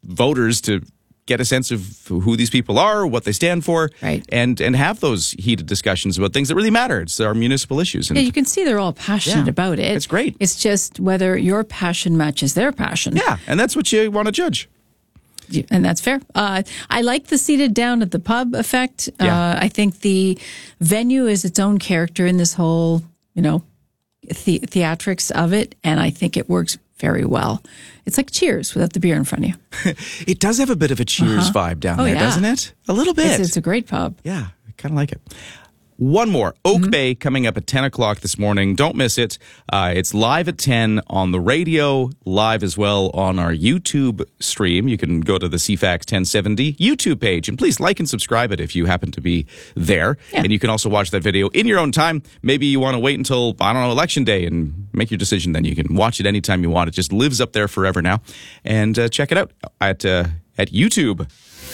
voters to get a sense of who these people are, what they stand for, right, and have those heated discussions about things that really matter. It's our municipal issues. And you can see they're all passionate about it. It's great. It's just whether your passion matches their passion. Yeah, and that's what you want to judge. And that's fair. I like the seated down at the pub effect. I think the venue is its own character in this whole, theatrics of it, and I think it works very well. It's like Cheers without the beer in front of you. It does have a bit of a Cheers vibe down there, doesn't it? A little bit. It's a great pub. Yeah, I kind of like it. One more. Oak Bay coming up at 10 o'clock this morning. Don't miss it. It's live at 10 on the radio, live as well on our YouTube stream. You can go to the CFAX 1070 YouTube page, and please like and subscribe it if you happen to be there. Yeah. And you can also watch that video in your own time. Maybe you want to wait until, Election Day and make your decision then. You can watch it anytime you want. It just lives up there forever now. And check it out at YouTube.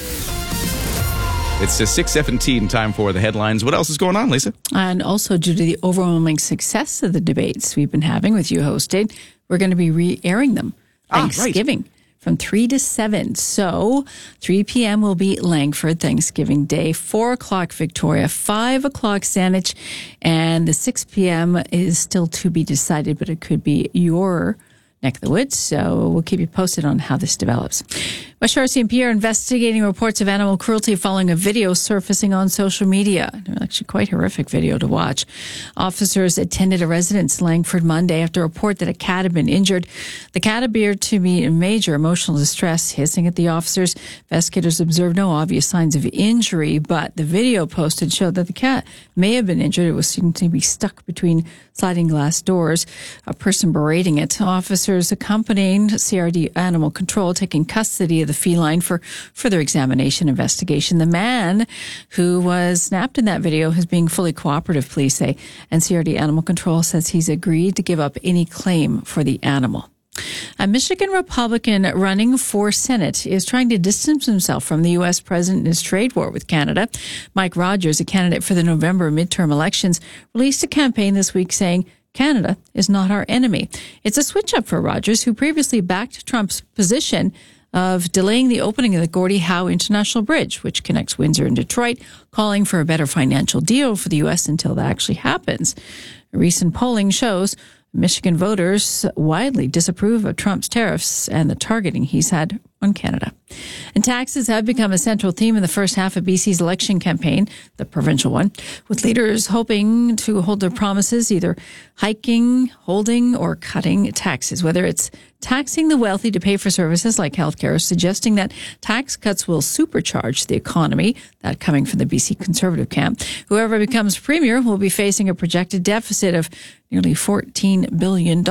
It's 6:17, time for the headlines. What else is going on, Lisa? And also, due to the overwhelming success of the debates we've been having with you hosted, we're going to be re-airing them Thanksgiving from 3 to 7. So 3 p.m. will be Langford, Thanksgiving Day, 4 o'clock Victoria, 5 o'clock Saanich, and the 6 p.m. is still to be decided, but it could be your neck of the woods. So we'll keep you posted on how this develops. West RCMP are investigating reports of animal cruelty following a video surfacing on social media. Actually, quite horrific video to watch. Officers attended a residence in Langford Monday after a report that a cat had been injured. The cat appeared to be in major emotional distress, hissing at the officers. Investigators observed no obvious signs of injury, but the video posted showed that the cat may have been injured. It was seen to be stuck between sliding glass doors. A person berating it. Officers accompanying CRD Animal Control taking custody of the feline for further examination investigation. The man who was snapped in that video is being fully cooperative, police say, and CRD Animal Control says he's agreed to give up any claim for the animal. A Michigan Republican running for Senate is trying to distance himself from the U.S. president in his trade war with Canada. Mike Rogers, a candidate for the November midterm elections, released a campaign this week saying Canada is not our enemy. It's a switch up for Rogers, who previously backed Trump's position of delaying the opening of the Gordie Howe International Bridge, which connects Windsor and Detroit, calling for a better financial deal for the U.S. until that actually happens. Recent polling shows Michigan voters widely disapprove of Trump's tariffs and the targeting he's had on Canada. And taxes have become a central theme in the first half of BC's election campaign, the provincial one, with leaders hoping to hold their promises, either hiking, holding, or cutting taxes, whether it's taxing the wealthy to pay for services like healthcare, suggesting that tax cuts will supercharge the economy, that coming from the BC Conservative camp. Whoever becomes premier will be facing a projected deficit of nearly $14 billion,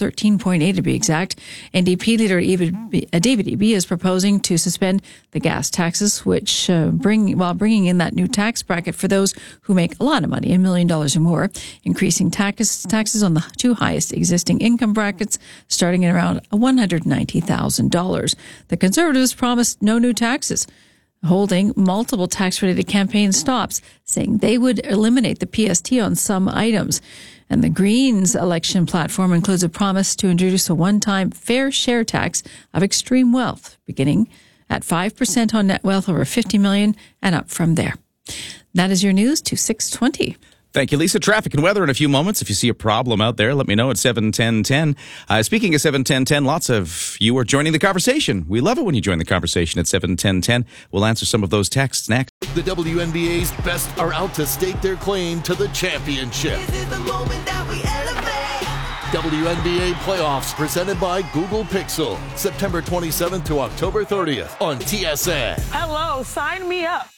13.8 to be exact. NDP leader David Eby is proposing to suspend the gas taxes, which bringing in that new tax bracket for those who make a lot of money, $1 million or more, increasing taxes on the two highest existing income brackets, starting at around $190,000. The Conservatives promised no new taxes, holding multiple tax-related campaign stops, saying they would eliminate the PST on some items. And the Greens election platform includes a promise to introduce a one-time fair share tax of extreme wealth, beginning at 5% on net wealth over $50 million and up from there. That is your news to 6:20. Thank you, Lisa. Traffic and weather in a few moments. If you see a problem out there, let me know at 71010. Speaking of 71010, lots of you are joining the conversation. We love it when you join the conversation at 71010. We'll answer some of those texts next. The WNBA's best are out to stake their claim to the championship. This is the moment that we elevate. WNBA playoffs presented by Google Pixel. September 27th to October 30th on TSN. Hello, sign me up.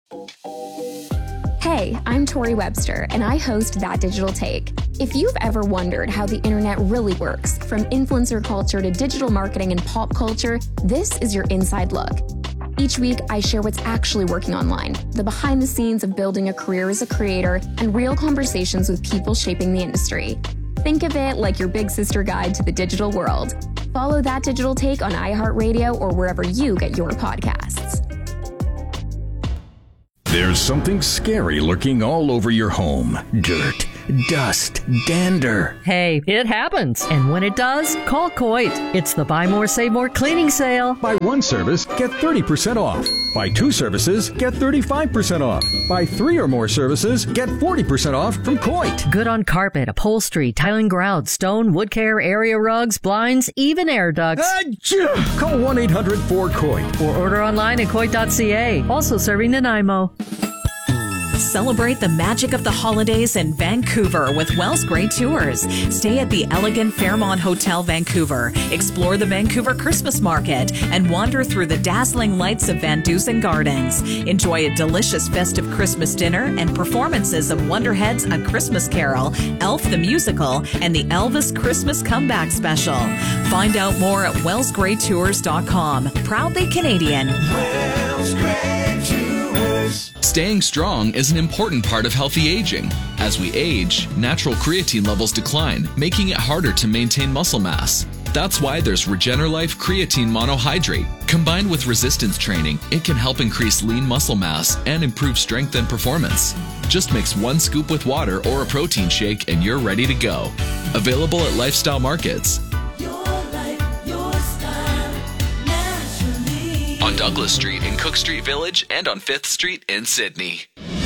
Hey, I'm Tori Webster, and I host That Digital Take. If you've ever wondered how the internet really works, from influencer culture to digital marketing and pop culture, this is your inside look. Each week, I share what's actually working online, the behind the scenes of building a career as a creator, and real conversations with people shaping the industry. Think of it like your big sister guide to the digital world. Follow That Digital Take on iHeartRadio or wherever you get your podcasts. There's something scary lurking all over your home. Dirt, dust, dander. Hey, it happens. And when it does, call Coit. It's the Buy More, Save More cleaning sale. Buy one service, get 30% off. Buy two services, get 35% off. Buy three or more services, get 40% off from Coit. Good on carpet, upholstery, tiling grout, stone, wood care, area rugs, blinds, even air ducts. Call 1-800-4COIT. Or order online at Coit.ca. Also serving Nanaimo. Celebrate the magic of the holidays in Vancouver with Wells Gray Tours. Stay at the elegant Fairmont Hotel Vancouver, explore the Vancouver Christmas Market, and wander through the dazzling lights of Van Dusen Gardens. Enjoy a delicious festive Christmas dinner and performances of Wonderhead's A Christmas Carol, Elf the Musical, and the Elvis Christmas Comeback Special. Find out more at wellsgraytours.com. Proudly Canadian. Wells Gray Tours. Staying strong is an important part of healthy aging. As we age, natural creatine levels decline, making it harder to maintain muscle mass. That's why there's Regenerlife Creatine Monohydrate. Combined with resistance training, it can help increase lean muscle mass and improve strength and performance. Just mix one scoop with water or a protein shake and you're ready to go. Available at Lifestyle Markets. On Douglas Street in Cook Street Village and on 5th Street in Sydney.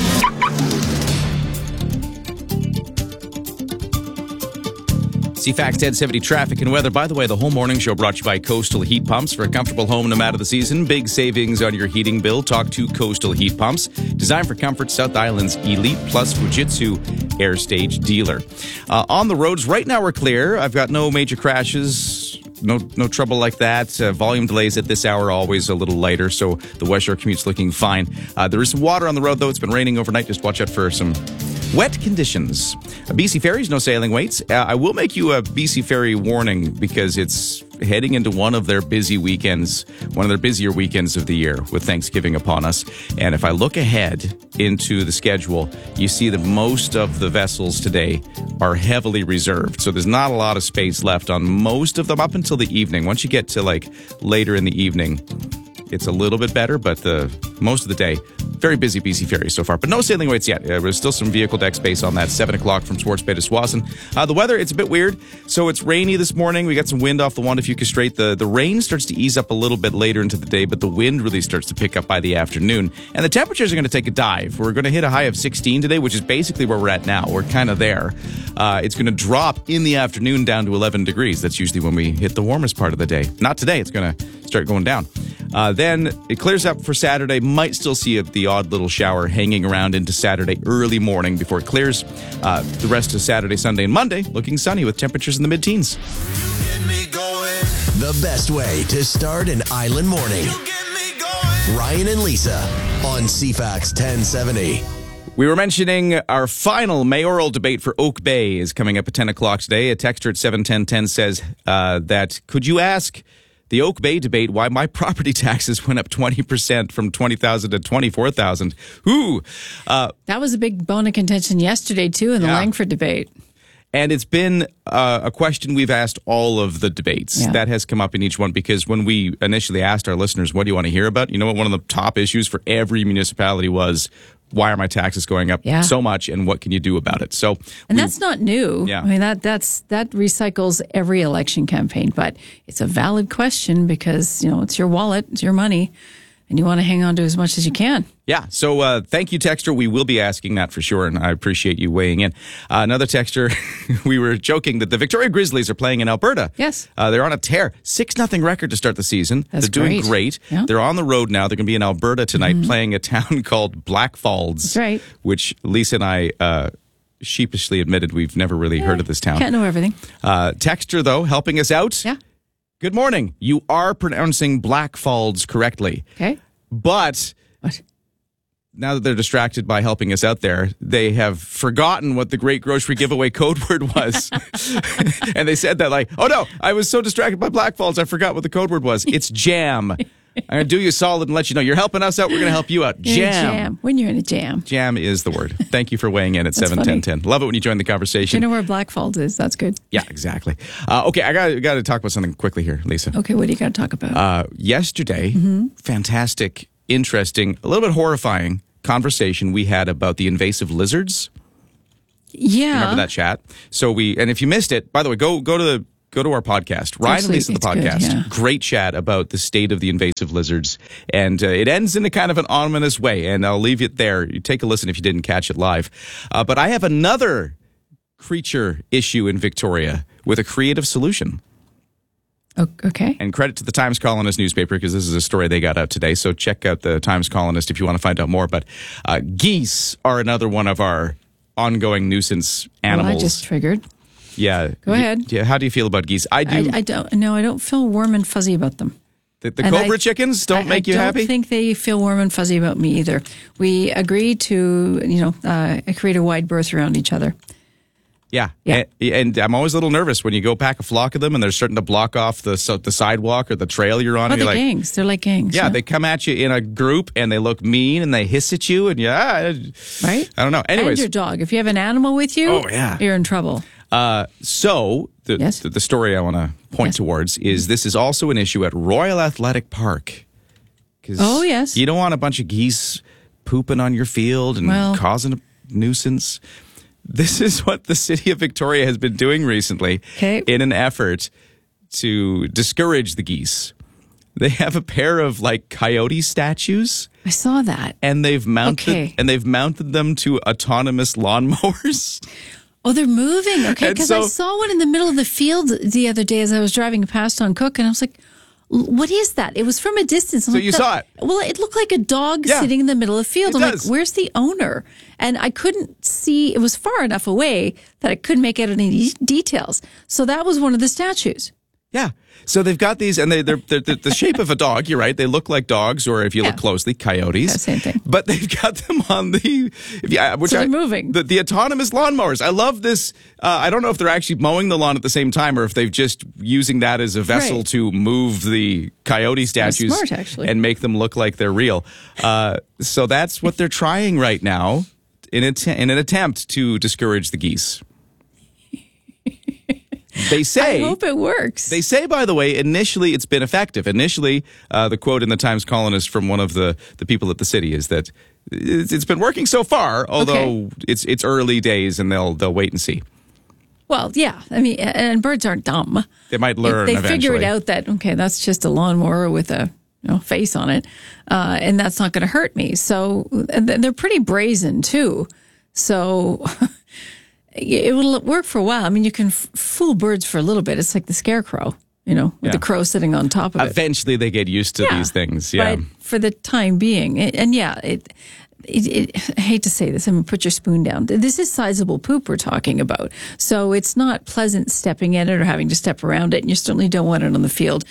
CFAX 1070 traffic and weather. By the way, the whole morning show brought to you by Coastal Heat Pumps. For a comfortable home no matter the season, big savings on your heating bill. Talk to Coastal Heat Pumps. Designed for comfort, South Island's Elite Plus Fujitsu Air Stage dealer. On the roads, right now we're clear. I've got no major crashes. No trouble like that. Volume delays at this hour always a little lighter, so the West Shore commute's looking fine. There is some water on the road, though. It's been raining overnight. Just watch out for some wet conditions. BC Ferries, no sailing waits. I will make you a BC Ferry warning because it's heading into one of their busy weekends, one of their busier weekends of the year with Thanksgiving upon us. And if I look ahead into the schedule, you see that most of the vessels today are heavily reserved. So there's not a lot of space left on most of them up until the evening. Once you get to like later in the evening, it's a little bit better, but most of the day, very busy BC Ferry so far. But no sailing waits yet. There's still some vehicle deck space on that 7 o'clock from Swartz Bay to Swassen. The weather, it's a bit weird. So it's rainy this morning. We got some wind off the Juan de Fuca Strait. The rain starts to ease up a little bit later into the day, but the wind really starts to pick up by the afternoon. And the temperatures are going to take a dive. We're going to hit a high of 16 today, which is basically where we're at now. We're kind of there. It's going to drop in the afternoon down to 11 degrees. That's usually when we hit the warmest part of the day. Not today. It's going to start going down. Then it clears up for Saturday. Might still see the odd little shower hanging around into Saturday early morning before it clears. The rest of Saturday, Sunday, and Monday looking sunny with temperatures in the mid-teens. The best way to start an island morning. Ryan and Lisa on CFAX 1070. We were mentioning our final mayoral debate for Oak Bay is coming up at 10 o'clock today. A texter at 71010 says that, could you ask the Oak Bay debate why my property taxes went up 20% from $20,000 to $24,000? Ooh. That was a big bone of contention yesterday, too, in the Langford debate. And it's been a question we've asked all of the debates. Yeah. That has come up in each one because when we initially asked our listeners, what do you want to hear about? You know what one of the top issues for every municipality was, why are my taxes going up so much and what can you do about it? So, and that's not new. Yeah. I mean, that recycles every election campaign, but it's a valid question because, it's your wallet, it's your money, and you want to hang on to as much as you can. Yeah. So thank you, texter. We will be asking that for sure, and I appreciate you weighing in. Another texter, we were joking that the Victoria Grizzlies are playing in Alberta. Yes. They're on a tear. 6-0 record to start the season. That's They're doing great. Yeah. They're on the road now. They're going to be in Alberta tonight playing a town called Blackfalds. That's right. Which Lisa and I sheepishly admitted we've never really heard of this town. Can't know everything. Texter, though, helping us out. Yeah. Good morning. You are pronouncing Blackfalds correctly. Okay. But what? Now that they're distracted by helping us out there, they have forgotten what the Great Grocery Giveaway code word was. And they said that oh no, I was so distracted by Blackfalds, I forgot what the code word was. It's jam. I'm going to do you a solid and let you know. You're helping us out. We're going to help you out. Jam. When you're in a jam. Jam is the word. Thank you for weighing in at 71010. Love it when you join the conversation. You know where Blackfalds is. That's good. Yeah, exactly. Okay, I got to talk about something quickly here, Lisa. Okay, what do you got to talk about? Yesterday, fantastic, interesting, a little bit horrifying conversation we had about the invasive lizards. Yeah. Remember that chat? So and if you missed it, by the way, go to our podcast, Ryan and Lisa, the podcast. Good, yeah. Great chat about the state of the invasive lizards. And it ends in a kind of an ominous way. And I'll leave it there. You take a listen if you didn't catch it live. But I have another creature issue in Victoria with a creative solution. Okay. And credit to the Times Colonist newspaper, because this is a story they got out today. So check out the Times Colonist if you want to find out more. But geese are another one of our ongoing nuisance animals. Well, I just triggered. Yeah. Go ahead. Yeah. How do you feel about geese? I do. I don't feel warm and fuzzy about them. The Cobra chickens don't make you happy? I don't think they feel warm and fuzzy about me either. We agreed to, create a wide berth around each other. Yeah. And I'm always a little nervous when you go pack a flock of them and they're starting to block off the sidewalk or the trail you're on. Oh, they're gangs. They're like gangs. Yeah, they come at you in a group and they look mean and they hiss at you and right? I don't know. Anyways. And your dog. If you have an animal with you, you're in trouble. So the story I want to point towards is this is also an issue at Royal Athletic Park. Oh, yes. You don't want a bunch of geese pooping on your field and causing a nuisance. This is what the city of Victoria has been doing recently in an effort to discourage the geese. They have a pair of coyote statues. I saw that. And they've mounted them to autonomous lawnmowers. Oh, they're moving. Okay, because I saw one in the middle of the field the other day as I was driving past on Cook, and I was like, what is that? It was from a distance. So you saw it? Well, it looked like a dog sitting in the middle of the field. I'm like, where's the owner? And I couldn't see. It was far enough away that I couldn't make out any details. So that was one of the statues. Yeah. So they've got these, and they're the shape of a dog. You're right. They look like dogs, or if you look closely, coyotes. Yeah, same thing. But they've got them on they're moving. The autonomous lawnmowers. I love this. I don't know if they're actually mowing the lawn at the same time, or if they've just using that as a vessel to move the coyote statues smart, actually, and make them look like they're real. So that's what they're trying right now in an attempt to discourage the geese. They say, I hope it works. They say, by the way, initially it's been effective. Initially, the quote in the Times Colonist from one of the people at the city is that it's been working so far, although it's early days and they'll wait and see. Well, yeah. I mean, and birds aren't dumb. They might learn They eventually. figure it out that, that's just a lawnmower with a face on it, and that's not going to hurt me. So they're pretty brazen, too. So... It will work for a while. I mean, you can fool birds for a little bit. It's like the scarecrow, with the crow sitting on top of it. Eventually, they get used to these things. Yeah, but for the time being, I hate to say this. I mean, put your spoon down. This is sizable poop we're talking about, so it's not pleasant stepping in it or having to step around it. And you certainly don't want it on the field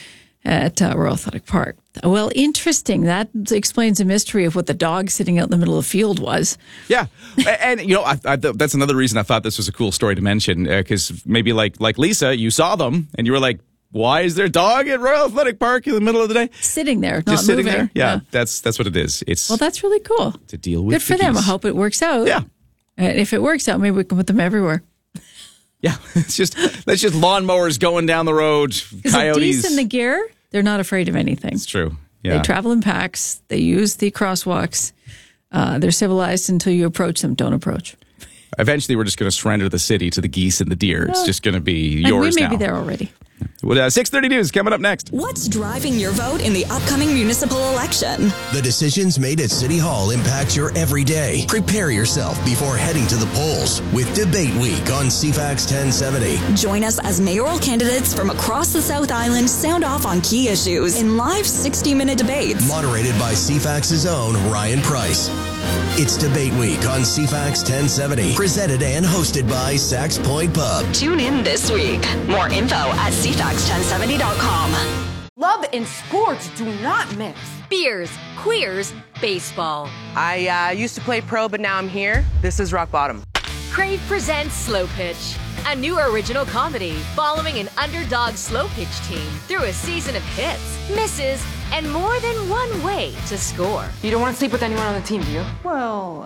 at Royal Athletic Park. Well, interesting. That explains the mystery of what the dog sitting out in the middle of the field was. Yeah. And, that's another reason I thought this was a cool story to mention, because maybe like Lisa, you saw them and you were like, why is there a dog at Royal Athletic Park in the middle of the day? Sitting there, just sitting moving. there? Yeah, that's what it is. Well, that's really cool. To deal with Good for them. I hope it works out. Yeah. And if it works out, maybe we can put them everywhere. Yeah. That's just lawnmowers going down the road, coyotes. The geese in the gear, they're not afraid of anything. It's true. Yeah. They travel in packs. They use the crosswalks. They're civilized until you approach them. Don't approach. Eventually, we're just going to surrender the city to the geese and the deer. It's just going to be yours now. We may be there already. Well, 6:30 News coming up next. What's driving your vote in the upcoming municipal election? The decisions made at City Hall impact your everyday. Prepare yourself before heading to the polls with Debate Week on CFAX 1070. Join us as mayoral candidates from across the South Island sound off on key issues in live 60-minute debates. Moderated by CFAX's own Ryan Price. It's Debate Week on CFAX 1070, presented and hosted by Sax Point Pub. Tune in this week. More info at CFAX1070.com. Love and sports do not mix. Beers, queers, baseball. I used to play pro, but now I'm here. This is rock bottom. Crave presents Slow Pitch, a new original comedy following an underdog slow pitch team through a season of hits, misses, and more than one way to score. You don't want to sleep with anyone on the team, do you? Well...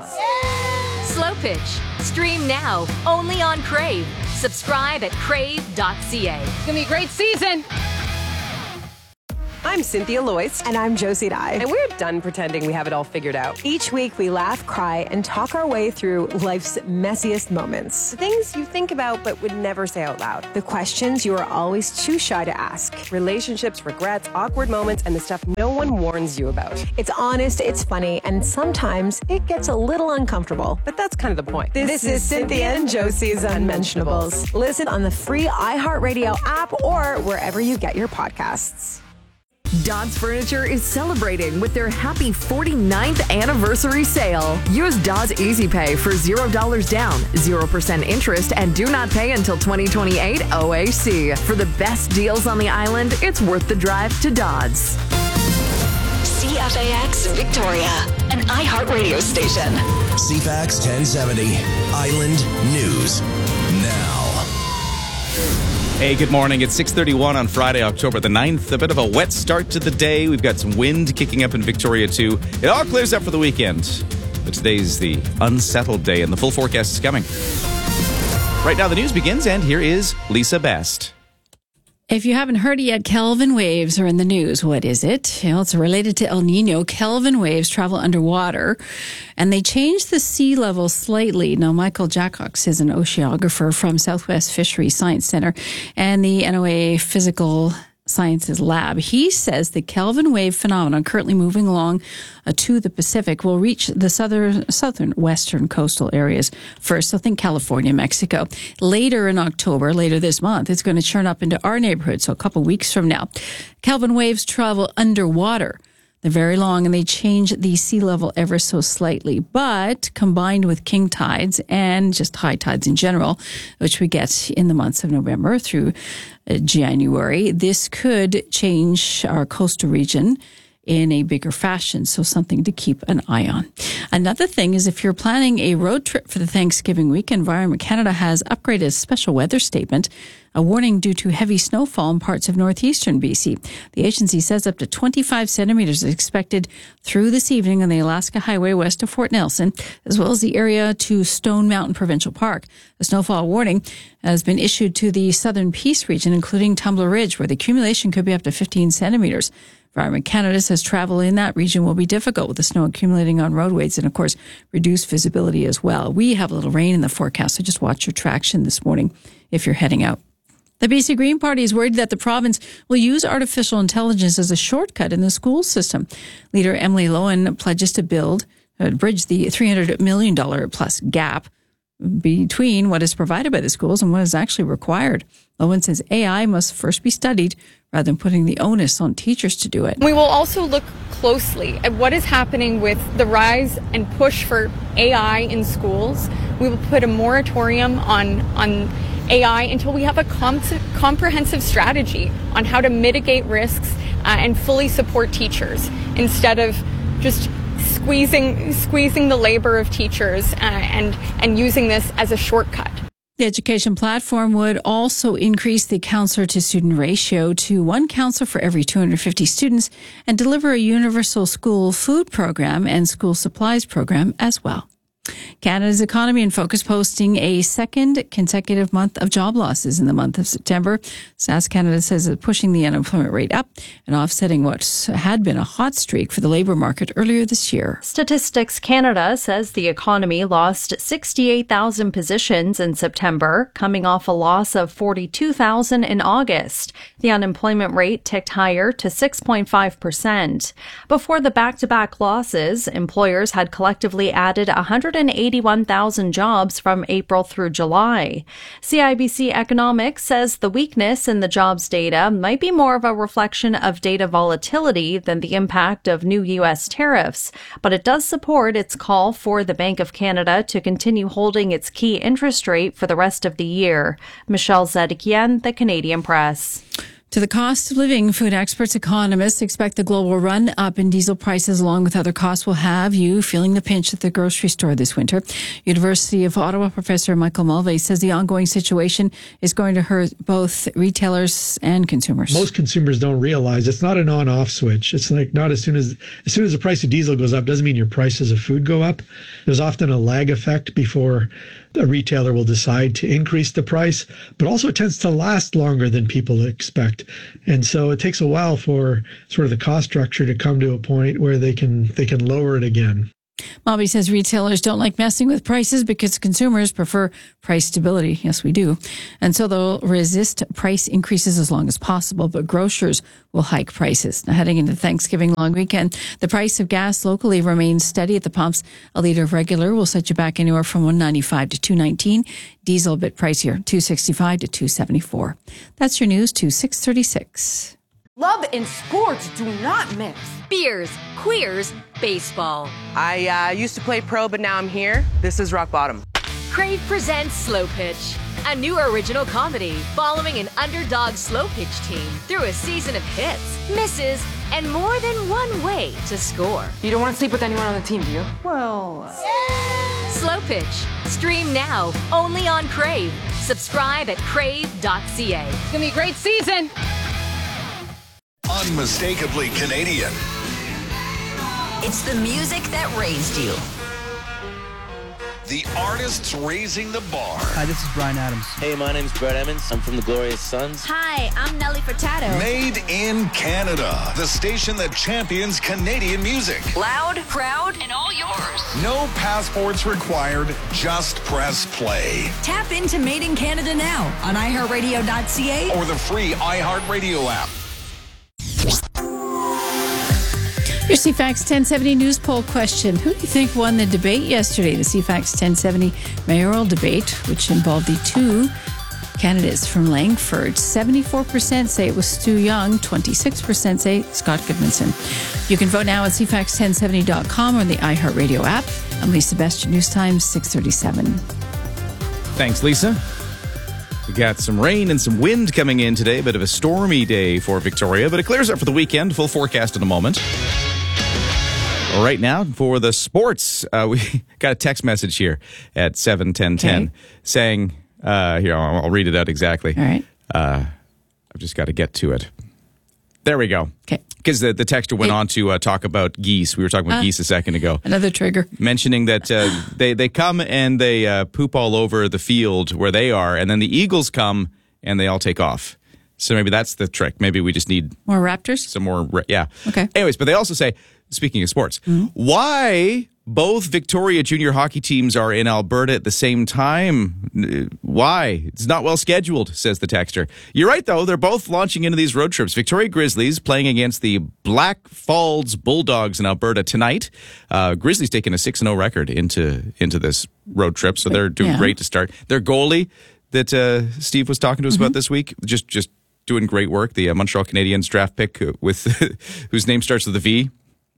Slow Pitch. Stream now, only on Crave. Subscribe at crave.ca. It's going to be a great season. Hi, I'm Cynthia Loyce. And I'm Josie Dye. And we're done pretending we have it all figured out. Each week, we laugh, cry, and talk our way through life's messiest moments. The things you think about but would never say out loud. The questions you are always too shy to ask. Relationships, regrets, awkward moments, and the stuff no one warns you about. It's honest, it's funny, and sometimes it gets a little uncomfortable. But that's kind of the point. This is Cynthia and Josie's Unmentionables. Listen on the free iHeartRadio app or wherever you get your podcasts. Dodds Furniture is celebrating with their happy 49th anniversary sale. Use Dodds Easy Pay for $0 down, 0% interest, and do not pay until 2028 OAC. For the best deals on the island, it's worth the drive to Dodds. CFAX Victoria, an iHeartRadio station. CFAX 1070, Island News Now. Hey, good morning. It's 6:31 on Friday, October the 9th. A bit of a wet start to the day. We've got some wind kicking up in Victoria, too. It all clears up for the weekend. But today's the unsettled day, and the full forecast is coming. Right now, the news begins, and here is Lisa Best. If you haven't heard it yet, Kelvin waves are in the news. What is it? It's related to El Nino. Kelvin waves travel underwater, and they change the sea level slightly. Now, Michael Jackox is an oceanographer from Southwest Fisheries Science Center and the NOAA Physical Sciences Lab. He says the Kelvin wave phenomenon currently moving along to the Pacific will reach the southern western coastal areas first. So think California, Mexico. Later in October, later this month, it's going to churn up into our neighborhood. So a couple weeks from now, Kelvin waves travel underwater. They're very long and they change the sea level ever so slightly. But combined with king tides and just high tides in general, which we get in the months of November through January, this could change our coastal region in a bigger fashion. So something to keep an eye on. Another thing is if you're planning a road trip for the Thanksgiving week, Environment Canada has upgraded a special weather statement, a warning due to heavy snowfall in parts of northeastern BC. The agency says up to 25 centimeters is expected through this evening on the Alaska Highway west of Fort Nelson, as well as the area to Stone Mountain Provincial Park. A snowfall warning has been issued to the southern Peace region, including Tumbler Ridge, where the accumulation could be up to 15 centimeters. Environment Canada says travel in that region will be difficult with the snow accumulating on roadways and, of course, reduced visibility as well. We have a little rain in the forecast, so just watch your traction this morning if you're heading out. The BC Green Party is worried that the province will use artificial intelligence as a shortcut in the school system. Leader Emily Lowen pledges to bridge the $300 million plus gap between what is provided by the schools and what is actually required. Lowen says AI must first be studied rather than putting the onus on teachers to do it. We will also look closely at what is happening with the rise and push for AI in schools. We will put a moratorium on AI until we have a comprehensive strategy on how to mitigate risks and fully support teachers instead of just squeezing the labor of teachers and using this as a shortcut. The education platform would also increase the counselor to student ratio to one counselor for every 250 students and deliver a universal school food program and school supplies program as well. Canada's Economy in Focus posting a second consecutive month of job losses in the month of September. SAS Canada says it's pushing the unemployment rate up and offsetting what had been a hot streak for the labour market earlier this year. Statistics Canada says the economy lost 68,000 positions in September, coming off a loss of 42,000 in August. The unemployment rate ticked higher to 6.5%. Before the back-to-back losses, employers had collectively added 181,000 jobs from April through July. CIBC Economics says the weakness in the jobs data might be more of a reflection of data volatility than the impact of new U.S. tariffs, but it does support its call for the Bank of Canada to continue holding its key interest rate for the rest of the year. Michelle Zedekian, The Canadian Press. To the cost of living, food experts, economists expect the global run up in diesel prices along with other costs will have you feeling the pinch at the grocery store this winter. University of Ottawa professor Michael Mulvey says the ongoing situation is going to hurt both retailers and consumers. Most consumers don't realize it's not an on-off switch. It's like not as soon as the price of diesel goes up doesn't mean your prices of food go up. There's often a lag effect before a retailer will decide to increase the price, but also it tends to last longer than people expect. And so it takes a while for sort of the cost structure to come to a point where they can lower it again. Bobby says retailers don't like messing with prices because consumers prefer price stability. Yes, we do. And so they'll resist price increases as long as possible, but grocers will hike prices. Now, heading into Thanksgiving long weekend, the price of gas locally remains steady at the pumps. A liter of regular will set you back anywhere from $1.95 to $2.19. Diesel a bit pricier, $2.65 to $2.74. That's your news to 6:36. Love and sports do not mix. Beers, queers, baseball. I used to play pro, but now I'm here. This is Rock Bottom. Crave presents Slow Pitch, a new original comedy following an underdog slow pitch team through a season of hits, misses, and more than one way to score. You don't want to sleep with anyone on the team, do you? Well... Slow Pitch. Stream now, only on Crave. Subscribe at crave.ca. It's going to be a great season. Unmistakably Canadian. It's the music that raised you. The artists raising the bar. Hi, this is Bryan Adams. Hey, my name's Brett Emmons. I'm from the Glorious Sons. Hi, I'm Nelly Furtado. Made in Canada. The station that champions Canadian music. Loud, proud, and all yours. No passports required. Just press play. Tap into Made in Canada now on iHeartRadio.ca or the free iHeartRadio app. Your CFAX 1070 News Poll question. Who do you think won the debate yesterday? The CFAX 1070 mayoral debate, which involved the two candidates from Langford. 74% say it was Stu Young. 26% say Scott Goodmanson. You can vote now at CFAX1070.com or on the iHeartRadio app. I'm Lisa Best, News Times 6:37. Thanks, Lisa. We got some rain and some wind coming in today. A bit of a stormy day for Victoria, but it clears up for the weekend. Full forecast in a moment. Right now, for the sports, we got a text message here at 7:10:10 saying, here, I'll read it out exactly. All right. I've just got to get to it. There we go. Okay. Because the texter went on to talk about geese. We were talking about geese a second ago. Another trigger. Mentioning that they come and they poop all over the field where they are, and then the eagles come and they all take off. So maybe that's the trick. Maybe we just need... More raptors? Some more... Yeah. Okay. Anyways, but they also say, speaking of sports, why both Victoria junior hockey teams are in Alberta at the same time? Why? It's not well scheduled, says the texter. You're right, though. They're both launching into these road trips. Victoria Grizzlies playing against the Black Falls Bulldogs in Alberta tonight. Grizzlies taking a 6-0 record into this road trip, so they're doing great to start. Their goalie that Steve was talking to us about this week, just doing great work. The Montreal Canadiens draft pick with whose name starts with a V.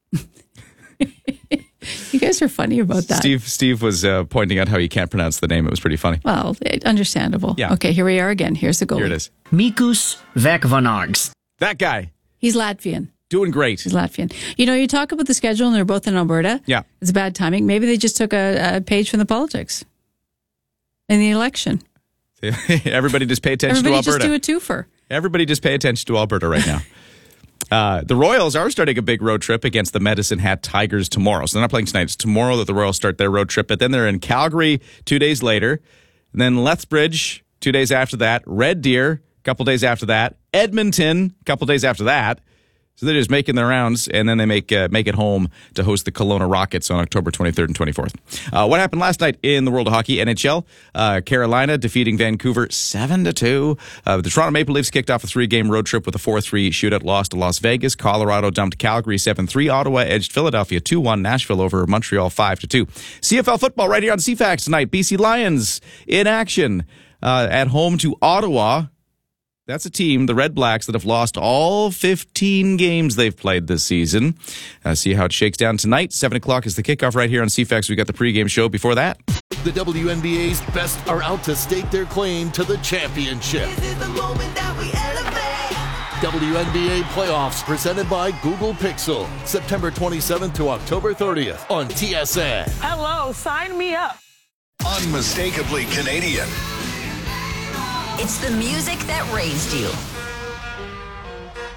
You guys are funny about that. Steve was pointing out how you can't pronounce the name. It was pretty funny. Well, understandable. Yeah. Okay, here we are again. Here's the goalie. Here it is. Mikus Vekvanags. That guy. He's Latvian. Doing great. He's Latvian. You know, you talk about the schedule and they're both in Alberta. Yeah. It's bad timing. Maybe they just took a page from the politics in the election. Everybody just pay attention to Alberta. Everybody just do a twofer. Everybody just pay attention to Alberta right now. The Royals are starting a big road trip against the Medicine Hat Tigers tomorrow. So they're not playing tonight. It's tomorrow that the Royals start their road trip. But then they're in Calgary 2 days later. And then Lethbridge 2 days after that. Red Deer a couple days after that. Edmonton a couple days after that. So they're just making their rounds, and then they make it home to host the Kelowna Rockets on October 23rd and 24th. What happened last night in the world of hockey? NHL, Carolina defeating Vancouver 7-2. The Toronto Maple Leafs kicked off a 3-game road trip with a 4-3 shootout loss to Las Vegas. Colorado dumped Calgary 7-3. Ottawa edged Philadelphia 2-1. Nashville over Montreal 5-2. CFL football right here on CFAX tonight. BC Lions in action at home to Ottawa. That's a team, the Red Blacks, that have lost all 15 games they've played this season. See how it shakes down tonight. 7 o'clock is the kickoff right here on CFAX. We got the pregame show before that. The WNBA's best are out to stake their claim to the championship. This is the moment that we elevate. WNBA playoffs presented by Google Pixel. September 27th to October 30th on TSN. Hello, sign me up. Unmistakably Canadian. It's the music that raised you.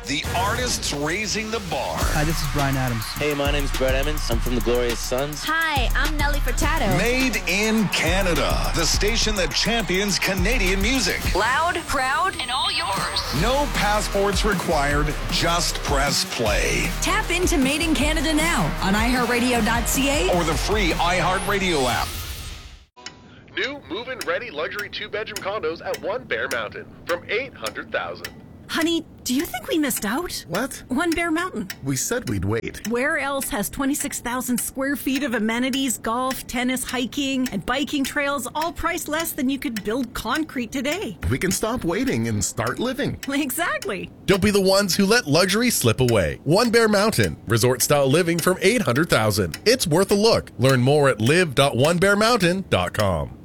the artists raising the bar. Hi, this is Bryan Adams. Hey, my name's Brett Emmons. I'm from the Glorious Sons. Hi, I'm Nelly Furtado. Made in Canada, the station that champions Canadian music. Loud, proud, and all yours. No passports required, just press play. Tap into Made in Canada now on iHeartRadio.ca or the free iHeartRadio app. New move-in ready luxury 2-bedroom condos at One Bear Mountain from $800,000. Honey, do you think we missed out? What? One Bear Mountain. We said we'd wait. Where else has 26,000 square feet of amenities, golf, tennis, hiking, and biking trails, all priced less than you could build concrete today? We can stop waiting and start living. Exactly. Don't be the ones who let luxury slip away. One Bear Mountain, resort-style living from $800,000. It's worth a look. Learn more at live.onebearmountain.com.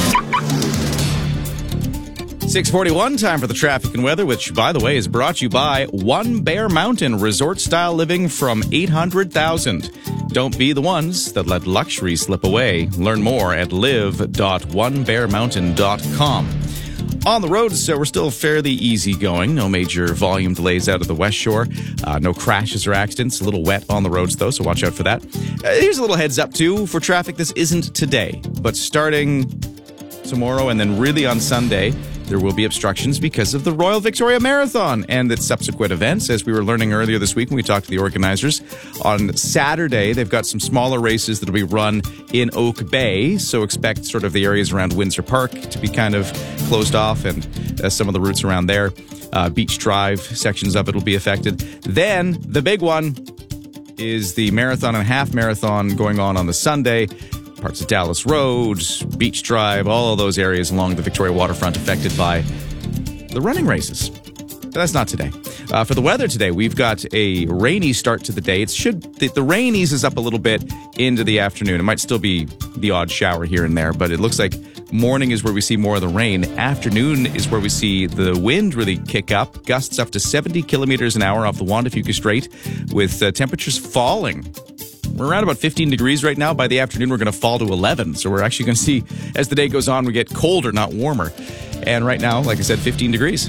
6:41, time for the traffic and weather, which, by the way, is brought to you by One Bear Mountain, resort-style living from $800,000. Don't be the ones that let luxury slip away. Learn more at live.onebearmountain.com. On the roads, so we're still fairly easygoing. No major volume delays out of the West Shore. No crashes or accidents. A little wet on the roads, though, so watch out for that. Here's a little heads up, too, for traffic. This isn't today, but starting tomorrow and then really on Sunday, there will be obstructions because of the Royal Victoria Marathon and its subsequent events. As we were learning earlier this week when we talked to the organizers, on Saturday, they've got some smaller races that will be run in Oak Bay. So expect sort of the areas around Windsor Park to be kind of closed off and some of the routes around there. Beach Drive, sections of it will be affected. Then the big one is the marathon and half marathon going on the Sunday. Parts of Dallas Road, Beach Drive, all of those areas along the Victoria waterfront affected by the running races. But that's not today. For the weather today, we've got a rainy start to the day. The rain eases up a little bit into the afternoon. It might still be the odd shower here and there, but it looks like morning is where we see more of the rain. Afternoon is where we see the wind really kick up. Gusts up to 70 kilometers an hour off the Juan de Fuca Strait, with temperatures falling. We're around about 15 degrees right now. By the afternoon, we're going to fall to 11. So we're actually going to see, as the day goes on, we get colder, not warmer. And right now, like I said, 15 degrees.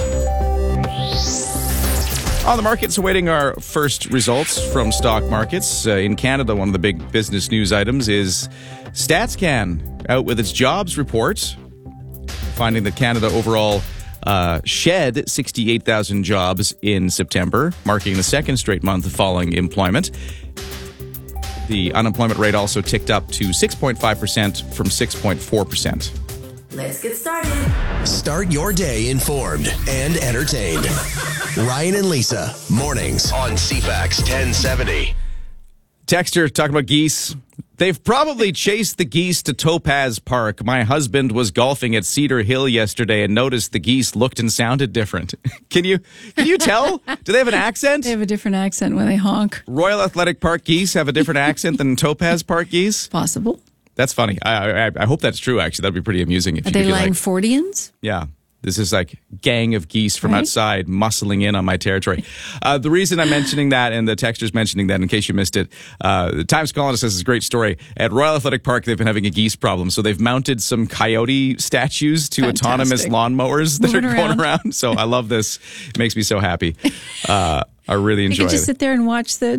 On the markets, awaiting our first results from stock markets. In Canada, one of the big business news items is StatsCan out with its jobs report, finding that Canada overall shed 68,000 jobs in September, marking the second straight month of falling employment. The unemployment rate also ticked up to 6.5% from 6.4%. Let's get started. Start your day informed and entertained. Ryan and Lisa, mornings on CFAX 1070. Texter talking about geese. They've probably chased the geese to Topaz Park. My husband was golfing at Cedar Hill yesterday and noticed the geese looked and sounded different. Can you tell? Do they have an accent? They have a different accent when they honk. Royal Athletic Park geese have a different accent than Topaz Park geese? Possible. That's funny. I hope that's true, actually. That'd be pretty amusing. If Are you they could be Langfordians? Yeah. This is like gang of geese from outside muscling in on my territory. The reason I'm mentioning that, and the texter's mentioning that in case you missed it, the Times Colonist says it's a great story. At Royal Athletic Park, they've been having a geese problem. So they've mounted some coyote statues to autonomous lawnmowers that are going around. So I love this. It makes me so happy. I really enjoy it. You can just sit there and watch the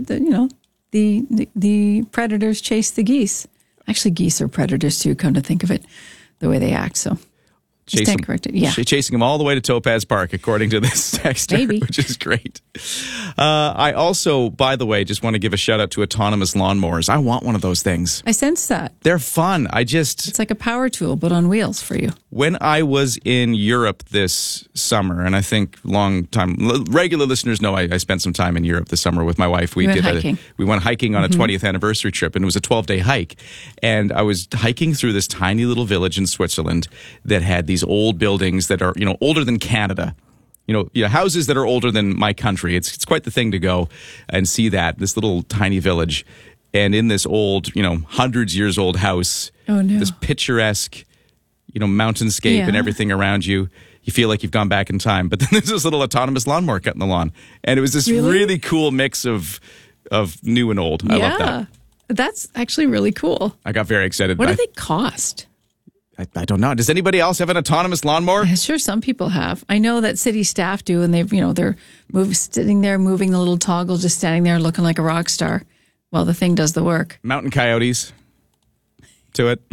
predators chase the geese. Actually, geese are predators too, come to think of it, the way they act. So chasing them all the way to Topaz Park, according to this texter, which is great. I also, by the way, just want to give a shout out to autonomous lawnmowers. I want one of those things. I sense that. They're fun. It's like a power tool, but on wheels for you. When I was in Europe this summer, and I think regular listeners know I spent some time in Europe this summer with my wife. We went hiking on a 20th anniversary trip, and it was a 12-day hike. And I was hiking through this tiny little village in Switzerland that had these old buildings that are, older than Canada. Houses that are older than my country. It's quite the thing to go and see this little tiny village. And in this old, hundreds years old house, this picturesque, mountainscape and everything around you, you feel like you've gone back in time. But then there's this little autonomous lawnmower cutting the lawn. And it was this really cool mix of new and old. I love that. That's actually really cool. I got very excited. What do they cost? I don't know. Does anybody else have an autonomous lawnmower? Yeah, sure, some people have. I know that city staff do, and they're sitting there, moving the little toggle, just standing there looking like a rock star while the thing does the work. Mountain coyotes to it.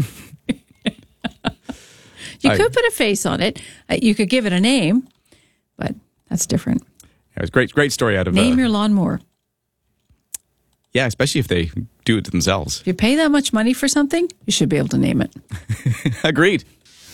You could put a face on it. You could give it a name, but that's different. It was great story out of Name your lawnmower. Yeah, especially if they do it themselves. If you pay that much money for something, you should be able to name it. Agreed.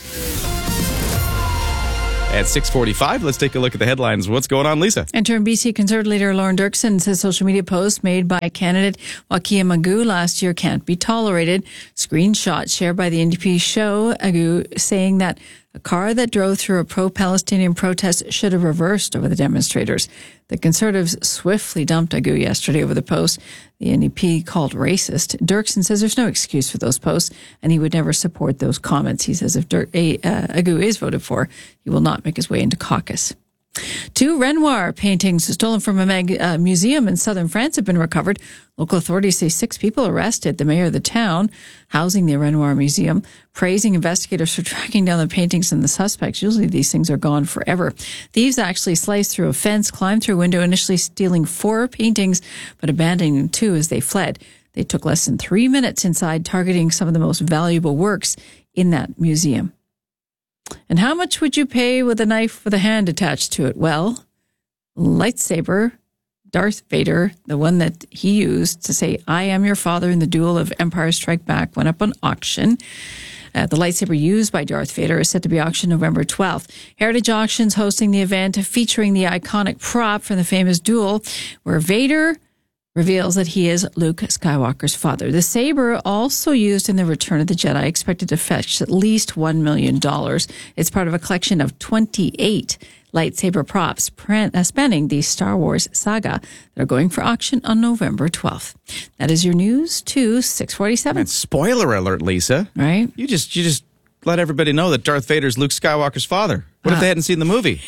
At 6:45, let's take a look at the headlines. What's going on, Lisa? Interim BC Conservative leader Lauren Dirksen says social media post made by candidate Wakia Magoo last year can't be tolerated. Screenshots shared by the NDP show Agoo saying that a car that drove through a pro-Palestinian protest should have reversed over the demonstrators. The Conservatives swiftly dumped Agoo yesterday over the post the NDP called racist. Dirksen says there's no excuse for those posts, and he would never support those comments. He says if Agoo is voted for, he will not make his way into caucus. 2 Renoir paintings stolen from a museum in southern France have been recovered. Local authorities say 6 people arrested. The mayor of the town housing the Renoir Museum praising investigators for tracking down the paintings and the suspects. Usually these things are gone forever. Thieves actually sliced through a fence, climbed through a window, initially stealing 4 paintings, but abandoning 2 as they fled. They took less than 3 minutes inside, targeting some of the most valuable works in that museum. And how much would you pay with a knife with a hand attached to it? Well, lightsaber, Darth Vader, the one that he used to say, "I am your father" in the duel of Empire Strike Back, went up on auction. The lightsaber used by Darth Vader is set to be auctioned November 12th. Heritage Auctions hosting the event featuring the iconic prop from the famous duel where Vader reveals that he is Luke Skywalker's father. The saber, also used in the Return of the Jedi, expected to fetch at least $1 million. It's part of a collection of 28 lightsaber props spanning the Star Wars saga that are going for auction on November 12th. That is your news to 647. And spoiler alert, Lisa. Right? You just let everybody know that Darth Vader's Luke Skywalker's father. What if they hadn't seen the movie?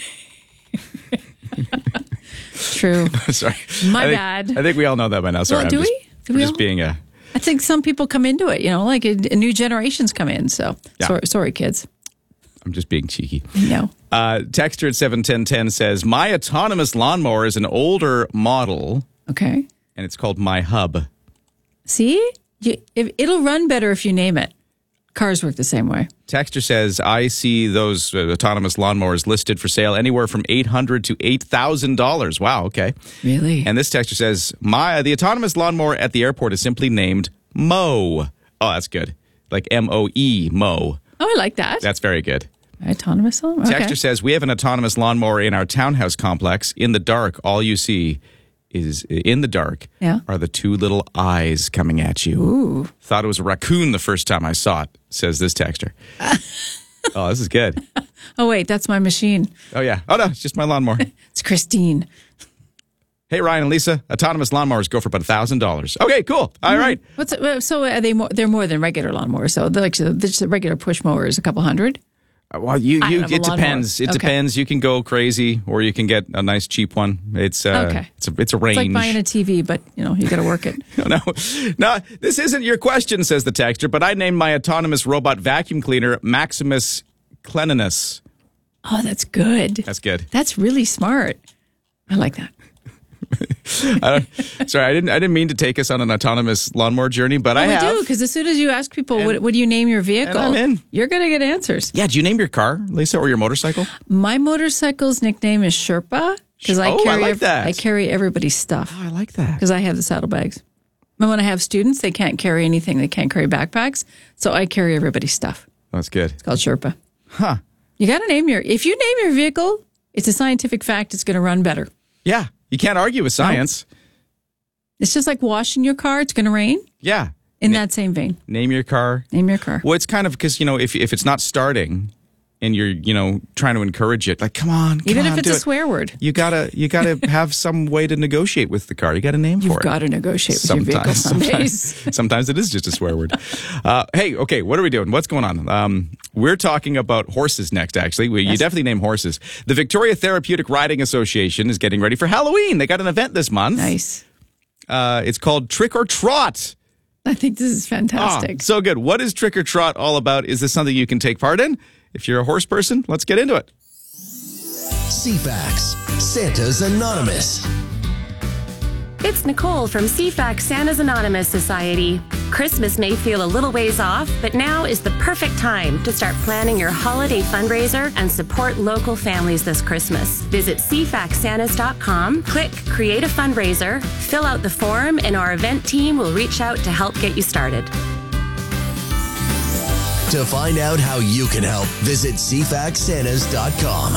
True. Sorry. My bad. I think we all know that by now. Sorry. Well, do we? I'm just being a... I think some people come into it, like new generations come in. So sorry, kids. I'm just being cheeky. No. Texter at 71010 says, my autonomous lawnmower is an older model. Okay. And it's called My Hub. See? It'll run better if you name it. Cars work the same way. Texter says, I see those autonomous lawnmowers listed for sale anywhere from $800 to $8,000. Wow, okay. Really? And this texter says, the autonomous lawnmower at the airport is simply named Mo. Oh, that's good. Like M-O-E, Mo. Oh, I like that. That's very good. Autonomous lawnmower? Okay. Texter says, we have an autonomous lawnmower in our townhouse complex. In the dark, all you see is in the dark are the 2 little eyes coming at you. Ooh. Thought it was a raccoon the first time I saw it, says this texter. Oh, this is good. Oh, wait, that's my machine. Oh, yeah. Oh, no, it's just my lawnmower. It's Christine. Hey, Ryan and Lisa, autonomous lawnmowers go for about $1,000. Okay, cool. All right. So are they more? They're more than regular lawnmowers. So the regular push mower is a couple hundred. Well, it depends. It depends. You can go crazy, or you can get a nice cheap one. It's okay. It's a range. It's like buying a TV, but you got to work it. No, this isn't your question, says the texter. But I named my autonomous robot vacuum cleaner Maximus Cleanliness. Oh, that's good. That's good. That's really smart. I like that. Sorry, I didn't mean to take us on an autonomous lawnmower journey, but I have. I do, because as soon as you ask people, what do you name your vehicle? I'm in. You're going to get answers. Yeah, do you name your car, Lisa, or your motorcycle? My motorcycle's nickname is Sherpa, because I carry everybody's stuff. Oh, I like that. Because I have the saddlebags. And when I have students, they can't carry anything. They can't carry backpacks, so I carry everybody's stuff. That's good. It's called Sherpa. Huh. You got to if you name your vehicle, it's a scientific fact, it's going to run better. Yeah. You can't argue with science. No. It's just like washing your car. It's going to rain. Yeah. In that same vein. Name your car. Name your car. Well, it's kind of because, if it's not starting and you're, trying to encourage it, like, come on, Even if it's a swear word. You gotta have some way to negotiate with the car. You got a name for it. You've got to negotiate with your vehicle some days. Sometimes it is just a swear word. Hey, okay, what are we doing? What's going on? We're talking about horses next, actually. You definitely name horses. The Victoria Therapeutic Riding Association is getting ready for Halloween. They got an event this month. Nice. It's called Trick or Trot. I think this is fantastic. So good. What is Trick or Trot all about? Is this something you can take part in? If you're a horse person, let's get into it. CFAX, Santa's Anonymous. It's Nicole from CFAX Santa's Anonymous Society. Christmas may feel a little ways off, but now is the perfect time to start planning your holiday fundraiser and support local families this Christmas. Visit cfaxsantas.com, click Create a Fundraiser, fill out the form, and our event team will reach out to help get you started. To find out how you can help, visit cfaxsantas.com.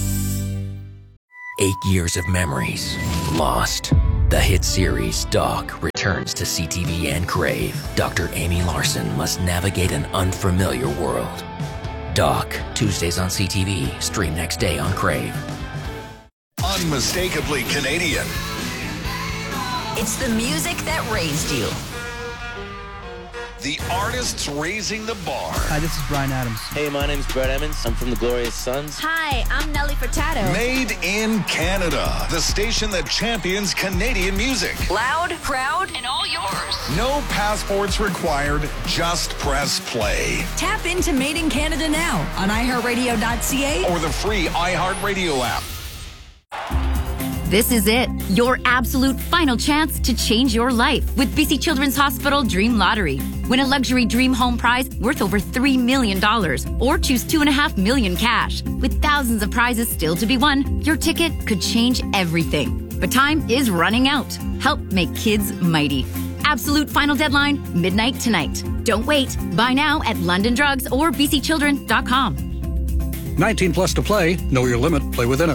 8 years of memories lost. The hit series Doc returns to CTV and Crave. Dr. Amy Larson must navigate an unfamiliar world. Doc, Tuesdays on CTV, stream next day on Crave. Unmistakably Canadian. It's the music that raised you. The artists raising the bar. Hi, this is Brian Adams. Hey, my name's Brett Emmons. I'm from the Glorious Sons. Hi, I'm Nelly Furtado. Made in Canada. The station that champions Canadian music. Loud, proud, and all yours. No passports required. Just press play. Tap into Made in Canada now on iHeartRadio.ca or the free iHeartRadio app. This is it, your absolute final chance to change your life with BC Children's Hospital Dream Lottery. Win a luxury dream home prize worth over $3 million or choose $2.5 million cash. With thousands of prizes still to be won, your ticket could change everything. But time is running out. Help make kids mighty. Absolute final deadline, midnight tonight. Don't wait. Buy now at London Drugs or bcchildren.com. 19 plus to play. Know your limit. Play within it.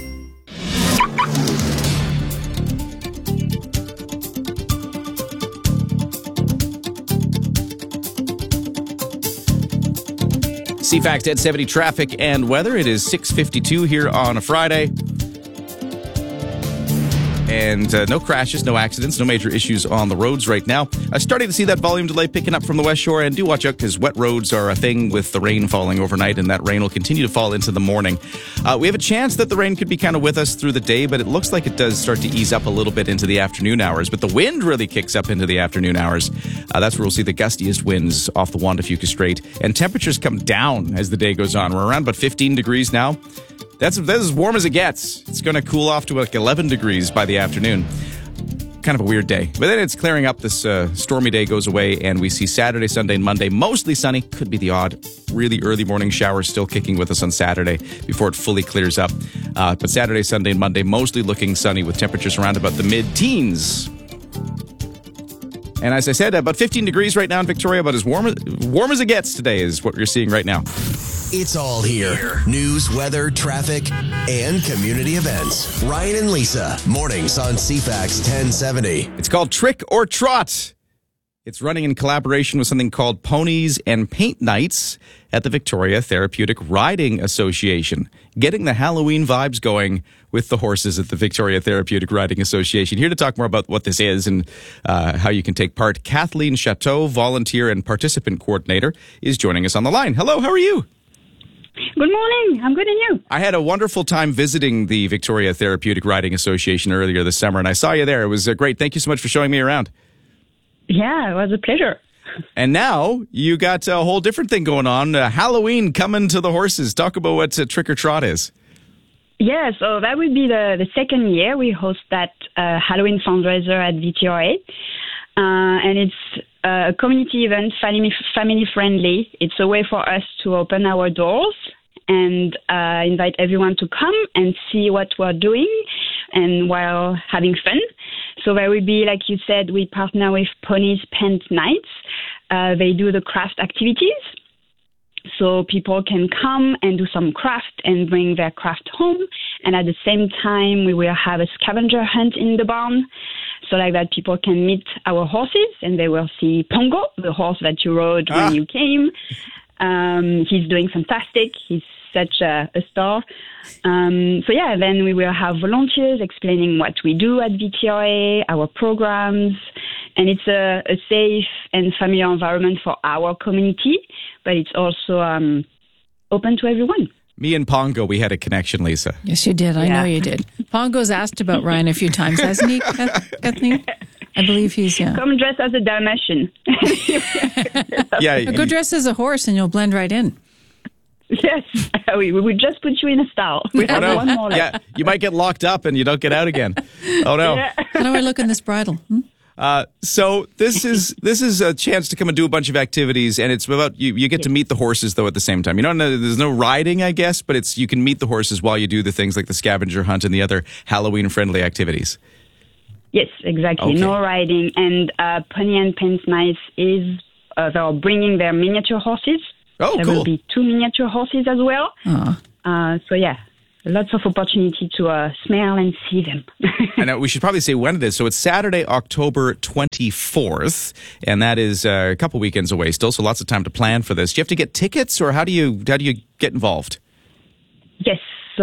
CFAX Dead 70 traffic and weather. It is 6:52 here on a Friday. And no crashes, no accidents, no major issues on the roads right now. Starting to see that volume delay picking up from the West Shore, and do watch out because wet roads are a thing with the rain falling overnight, and that rain will continue to fall into the morning. We have a chance that the rain could be kind of with us through the day, but it looks like it does start to ease up a little bit into the afternoon hours. But the wind really kicks up into the afternoon hours. That's where we'll see the gustiest winds off the Juan de Fuca Strait. And temperatures come down as the day goes on. We're around about 15 degrees now. That's as warm as it gets. It's going to cool off to like 11 degrees by the afternoon. Kind of a weird day. But then it's clearing up. This stormy day goes away, and we see Saturday, Sunday, and Monday mostly sunny. Could be the odd really early morning shower still kicking with us on Saturday before it fully clears up. But Saturday, Sunday, and Monday mostly looking sunny with temperatures around about the mid-teens. And as I said, about 15 degrees right now in Victoria, about as warm as it gets today is what you're seeing right now. It's all here. News, weather, traffic, and community events. Ryan and Lisa, mornings on CFAX 1070. It's called Trick or Trot. It's running in collaboration with something called Ponies and Paint Nights at the Victoria Therapeutic Riding Association. Getting the Halloween vibes going with the horses at the Victoria Therapeutic Riding Association. Here to talk more about what this is and how you can take part, Kathleen Chateau, volunteer and participant coordinator, is joining us on the line. Hello, how are you? Good morning. I'm good, and you? I had a wonderful time visiting the Victoria Therapeutic Riding Association earlier this summer, and I saw you there. It was great. Thank you so much for showing me around. Yeah, it was a pleasure. And now you got a whole different thing going on. Halloween coming to the horses. Talk about what Trick or Trot is. Yeah, so that would be the second year we host that Halloween fundraiser at VTRA. And it's a community event, family friendly. It's a way for us to open our doors and invite everyone to come and see what we're doing and while having fun. So there will be, like you said, we partner with Ponies Paint Nights. They do the craft activities. So people can come and do some craft and bring their craft home. And at the same time, we will have a scavenger hunt in the barn. So like that people can meet our horses and they will see Pongo, the horse that you rode when you came. He's doing fantastic. He's such a star. So yeah, then we will have volunteers explaining what we do at VTRA, our programs, and it's a safe and familiar environment for our community, but it's also open to everyone. Me and Pongo, we had a connection, Lisa. Yes, you did. I know you did. Pongo's asked about Ryan a few times, hasn't he, Kathleen? I believe he's, yeah. Come dressed as a Dalmatian. Go dressed as a horse and you'll blend right in. Yes, we would just put you in a style. We have one more left. Yeah, you might get locked up and you don't get out again. Oh, no. Yeah. How do I look in this bridle? So this is a chance to come and do a bunch of activities, and it's about you get to meet the horses though at the same time. You don't know, there's no riding, I guess, but you can meet the horses while you do the things like the scavenger hunt and the other Halloween friendly activities. Yes, exactly. Okay. No riding, and Pony and Pence Nice is they're bringing their miniature horses. Oh, there cool. will be 2 miniature horses as well. So yeah. Lots of opportunity to smell and see them. And we should probably say when it is. So it's Saturday, October 24th, and that is a couple weekends away still, so lots of time to plan for this. Do you have to get tickets, or how do you get involved? Yes,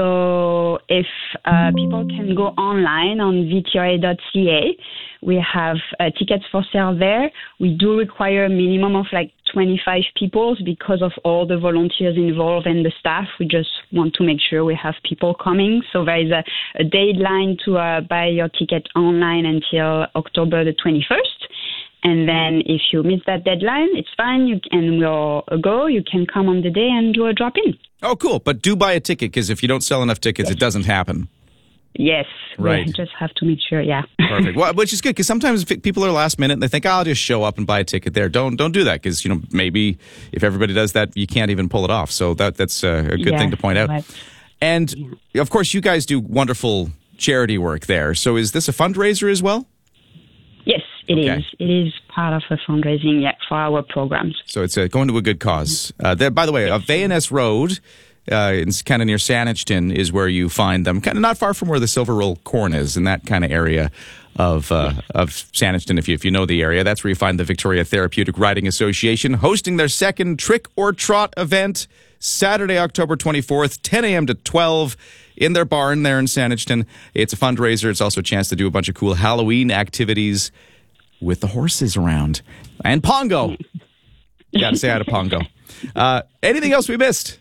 so if people can go online on vtra.ca, we have tickets for sale there. We do require a minimum of 25 people because of all the volunteers involved and the staff. We just want to make sure we have people coming. So there is a deadline to buy your ticket online until October the 21st. And then if you miss that deadline, it's fine. You can go. You can come on the day and do a drop-in. Oh, cool. But do buy a ticket, because if you don't sell enough tickets, It doesn't happen. Yes. Right. We just have to make sure, yeah. Perfect. Well, which is good, because sometimes people are last minute and they think, I'll just show up and buy a ticket there. Don't do that, because, maybe if everybody does that, you can't even pull it off. So that's a good thing to point out. Right. And, of course, you guys do wonderful charity work there. So is this a fundraiser as well? Yes, it is. It is part of a fundraising for our programs. So it's going to a good cause. By the way, Vayaness Road, it's kind of near Saanich is where you find them. Kind of not far from where the Silver Roll Corn is, in that kind of area of Saanich. If you know the area, that's where you find the Victoria Therapeutic Riding Association hosting their second Trick or Trot event, Saturday, October 24th, 10 a.m. to 12 in their barn there in Saanich. It's a fundraiser. It's also a chance to do a bunch of cool Halloween activities with the horses around. And Pongo. Got to say hi to Pongo. Anything else we missed?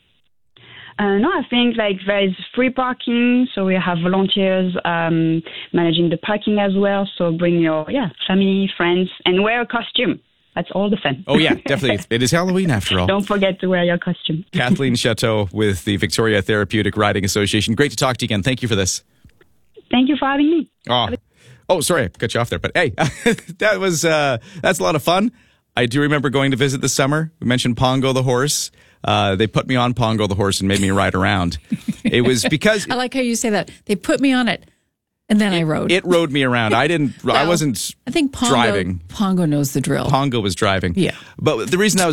No, I think there is free parking, so we have volunteers managing the parking as well. So bring your family, friends, and wear a costume. That's all the fun. Oh, yeah, definitely. It is Halloween after all. Don't forget to wear your costume. Kathleen Chateau with the Victoria Therapeutic Riding Association. Great to talk to you again. Thank you for this. Thank you for having me. Oh, sorry, I cut you off there. But hey, that's a lot of fun. I do remember going to visit this summer. We mentioned Pongo the horse. They put me on Pongo the horse and made me ride around. It was because... I like how you say that. They put me on it, and then I rode. It rode me around. I wasn't I think driving. Pongo knows the drill. Pongo was driving. Yeah. But the reason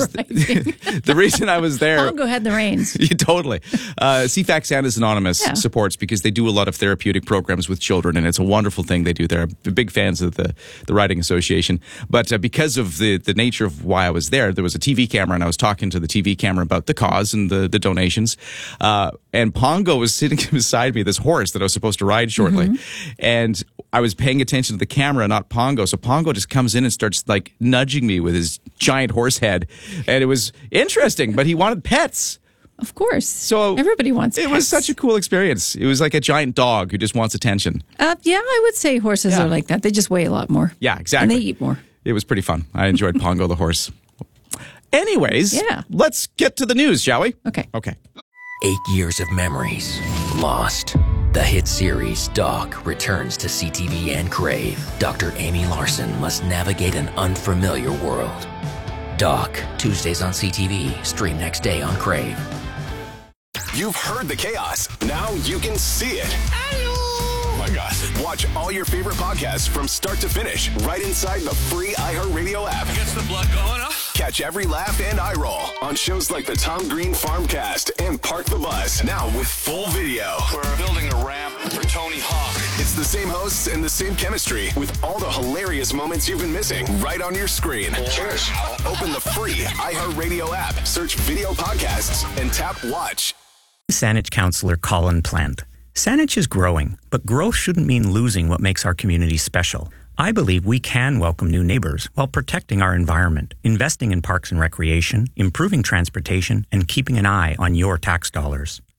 I was there... Pongo had the reins. Yeah, totally. CFAC Santa's Anonymous supports, because they do a lot of therapeutic programs with children, and it's a wonderful thing they do. They're big fans of the Riding Association. But because of the nature of why I was there was a TV camera, and I was talking to the TV camera about the cause and the donations. And Pongo was sitting beside me, this horse that I was supposed to ride shortly. Mm-hmm. And I was paying attention to the camera, not Pongo. So Pongo just comes in and starts nudging me with his giant horse head. And it was interesting, but he wanted pets. Of course. So everybody wants pets. It was such a cool experience. It was like a giant dog who just wants attention. Yeah, I would say horses are like that. They just weigh a lot more. Yeah, exactly. And they eat more. It was pretty fun. I enjoyed Pongo the horse. Anyways, let's get to the news, shall we? Okay. 8 years of memories lost. The hit series Doc returns to CTV and Crave. Dr. Amy Larson must navigate an unfamiliar world. Doc, Tuesdays on CTV, stream next day on Crave. You've heard the chaos. Now you can see it. Oh my gosh. Watch all your favorite podcasts from start to finish right inside the free iHeartRadio app. Gets the blood going, huh? Catch every laugh and eye roll on shows like the Tom Green Farmcast and Park the Bus. Now with full video. We're building a ramp for Tony Hawk. It's the same hosts and the same chemistry with all the hilarious moments you've been missing right on your screen. Cheers. Open the free iHeartRadio app, search video podcasts, and tap watch. Saanich Councillor Colin Plant. Saanich is growing, but growth shouldn't mean losing what makes our community special. I believe we can welcome new neighbors while protecting our environment, investing in parks and recreation, improving transportation, and keeping an eye on your tax dollars.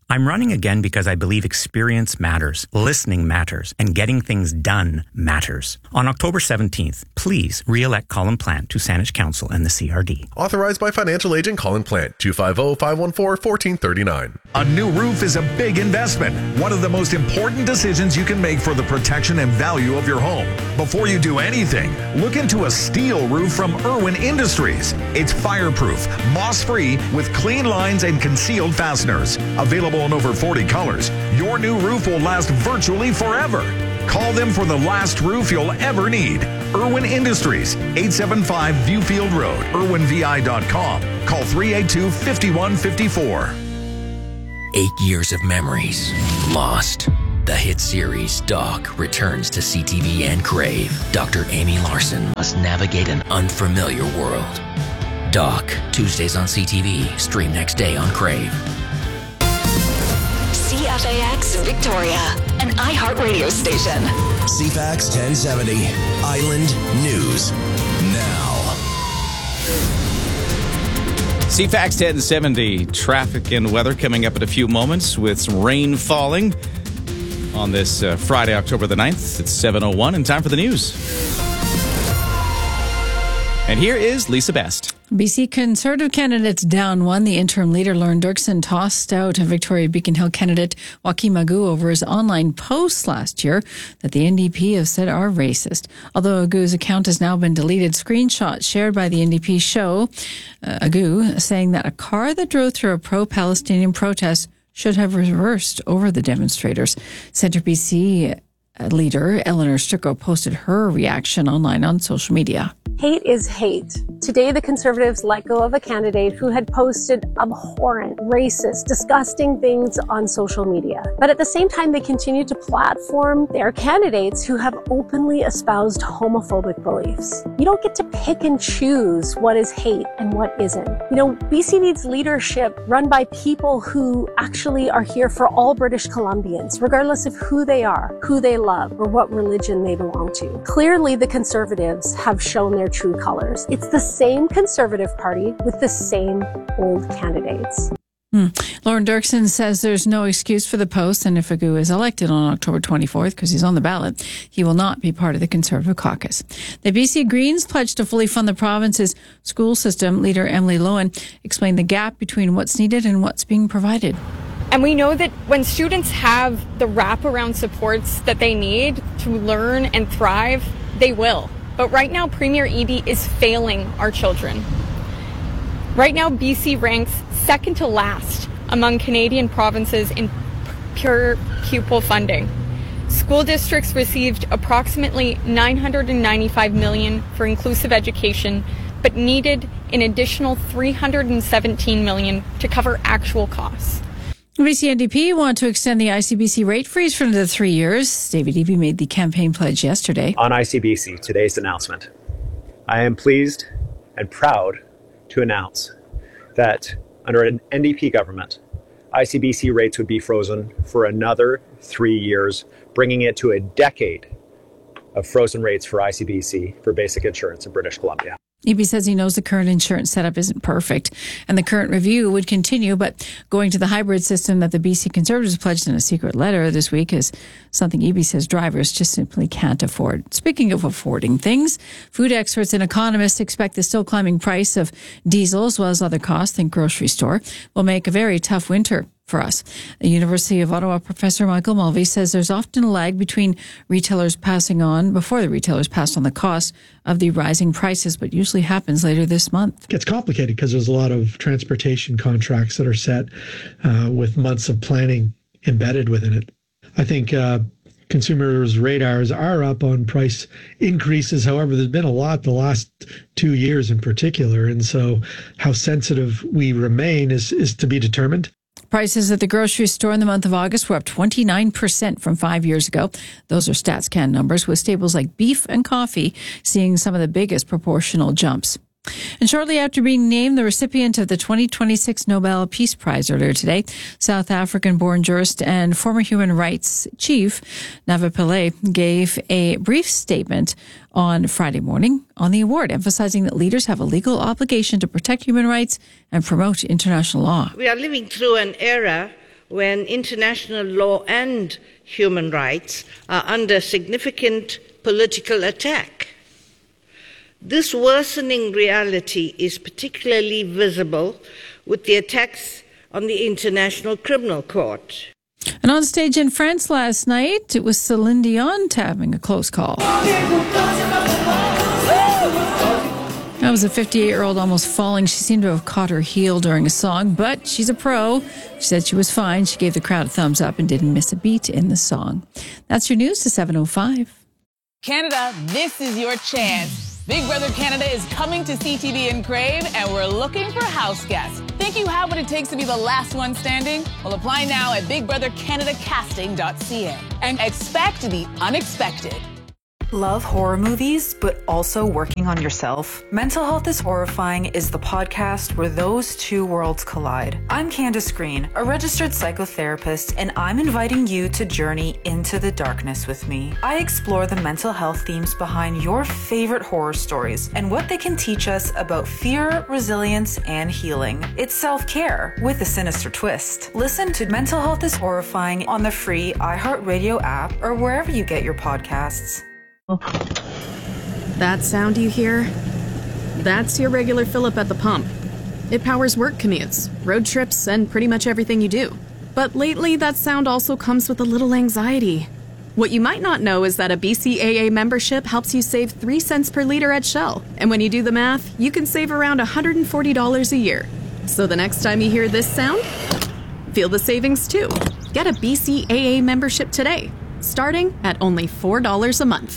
I'm running again because I believe experience matters, listening matters, and getting things done matters. On October 17th, please re-elect Colin Plant to Saanich Council and the CRD. Authorized by financial agent Colin Plant, 250-514-1439. A new roof is a big investment, one of the most important decisions you can make for the protection and value of your home. Before you do anything, look into a steel roof from Irwin Industries. It's fireproof, moss-free, with clean lines and concealed fasteners. Available in over 40 colors, your new roof will last virtually forever. Call them for the last roof you'll ever need. Irwin Industries, 875 Viewfield Road, irwinvi.com. Call 382-5154. 8 years of memories lost. The hit series Doc returns to CTV and Crave. Dr. Amy Larson must navigate an unfamiliar world. Doc, Tuesdays on CTV, stream next day on Crave. CFAX Victoria, an iHeartRadio station. CFAX 1070, Island News Now. CFAX 1070, traffic and weather coming up in a few moments with some rain falling on this Friday, October the 9th. It's 7:01 and time for the news. And here is Lisa Best. BC Conservative candidates down one. The interim leader, Lauren Dirksen, tossed out Victoria Beacon Hill candidate Joaquim Agu over his online posts last year that the NDP have said are racist. Although Agu's account has now been deleted, screenshots shared by the NDP show Agu saying that a car that drove through a pro-Palestinian protest should have reversed over the demonstrators. Centre BC leader Eleanor Strickle posted her reaction online on social media. Hate is hate. Today, the Conservatives let go of a candidate who had posted abhorrent, racist, disgusting things on social media. But at the same time, they continue to platform their candidates who have openly espoused homophobic beliefs. You don't get to pick and choose what is hate and what isn't. You know, BC needs leadership run by people who actually are here for all British Columbians, regardless of who they are, who they love, or what religion they belong to. Clearly, the Conservatives have shown their true colors. It's the same Conservative Party with the same old candidates. Lauren Dirksen says there's no excuse for the post, and if Agu is elected on October 24th, because he's on the ballot, he will not be part of the Conservative caucus. The BC Greens pledged to fully fund the province's school system. Leader Emily Lohan explained the gap between what's needed and what's being provided. And we know that when students have the wraparound supports that they need to learn and thrive, they will. But right now, Premier Eby is failing our children. Right now, BC ranks second to last among Canadian provinces in pure pupil funding. School districts received approximately $995 million for inclusive education, but needed an additional $317 million to cover actual costs. BC NDP want to extend the ICBC rate freeze for another 3 years. David Eby made the campaign pledge yesterday. On ICBC, today's announcement. I am pleased and proud to announce that under an NDP government, ICBC rates would be frozen for another 3 years, bringing it to a decade of frozen rates for ICBC for basic insurance in British Columbia. Eby says he knows the current insurance setup isn't perfect and the current review would continue, but going to the hybrid system that the BC Conservatives pledged in a secret letter this week is something Eby says drivers just simply can't afford. Speaking of affording things, food experts and economists expect the still climbing price of diesel as well as other costs, think grocery store, will make a very tough winter for us. The University of Ottawa professor Michael Mulvey says there's often a lag between retailers before the retailers pass on the cost of the rising prices, but usually happens later this month. It gets complicated because there's a lot of transportation contracts that are set with months of planning embedded within it. I think consumers' radars are up on price increases. However, there's been a lot the last 2 years in particular, and so how sensitive we remain is to be determined. Prices at the grocery store in the month of August were up 29% from 5 years ago. Those are StatsCan numbers, with staples like beef and coffee seeing some of the biggest proportional jumps. And shortly after being named the recipient of the 2026 Nobel Peace Prize earlier today, South African-born jurist and former human rights chief Nava Pillay gave a brief statement on Friday morning on the award, emphasizing that leaders have a legal obligation to protect human rights and promote international law. We are living through an era when international law and human rights are under significant political attack. This worsening reality is particularly visible with the attacks on the International Criminal Court. And on stage in France last night, it was Celine Dion having a close call. That was a 58-year-old almost falling. She seemed to have caught her heel during a song, but she's a pro. She said she was fine. She gave the crowd a thumbs up and didn't miss a beat in the song. That's your news to 7:05. Canada, this is your chance. Big Brother Canada is coming to CTV and Crave, and we're looking for house guests. Think you have what it takes to be the last one standing? Well, apply now at bigbrothercanadacasting.ca and expect the unexpected. Love horror movies, but also working on yourself? Mental Health is Horrifying is the podcast where those two worlds collide. I'm Candace Green, a registered psychotherapist, and I'm inviting you to journey into the darkness with me. I explore the mental health themes behind your favorite horror stories and what they can teach us about fear, resilience, and healing. It's self-care with a sinister twist. Listen to Mental Health is Horrifying on the free iHeartRadio app or wherever you get your podcasts. That sound you hear? That's your regular fill-up at the pump. It powers work commutes, road trips, and pretty much everything you do. But lately, that sound also comes with a little anxiety. What you might not know is that a BCAA membership helps you save 3 cents per liter at Shell. And when you do the math, you can save around $140 a year. So the next time you hear this sound, feel the savings too. Get a BCAA membership today, starting at only $4 a month.